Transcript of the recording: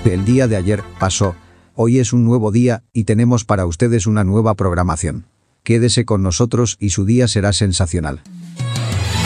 El día de ayer pasó. Hoy es un nuevo día y tenemos para ustedes una nueva programación. Quédese con nosotros y su día será sensacional.